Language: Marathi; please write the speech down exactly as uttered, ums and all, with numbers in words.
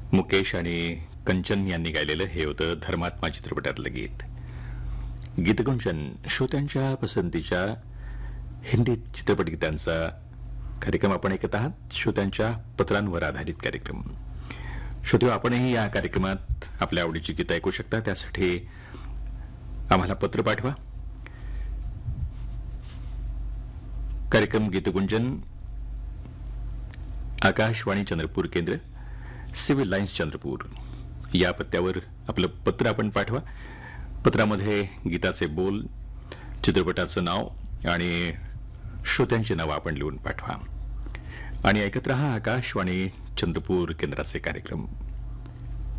मुकेश आणि कंचन यांनी गायलेलं हे होतं धर्मात्मा चित्रपटातलं गीत. गीतगुंजन श्रोत्यांच्या पसंतीच्या हिंदी चित्रपट गीतांचा कार्यक्रम आपण ऐकत आहात. श्रोत्यांच्या पत्रांवर आधारित कार्यक्रम. श्रोते, आपणही या कार्यक्रमात आपल्या आवडीची गीतं ऐकू शकता. त्यासाठी आम्हाला पत्र पाठवा. कार्यक्रम गीतगुंजन, आकाशवाणी चंद्रपूर केंद्र, सिव्हिल लाईन्स चंद्रपूर या पत्त्यावर आपलं पत्र आपण पाठवा. पत्रामध्ये गीताचे बोल, चित्रपटाचं नाव आणि श्रोत्यांची नावं आपण लिहून पाठवा आणि ऐकत रहा आकाशवाणी चंद्रपूर केंद्राचे कार्यक्रम.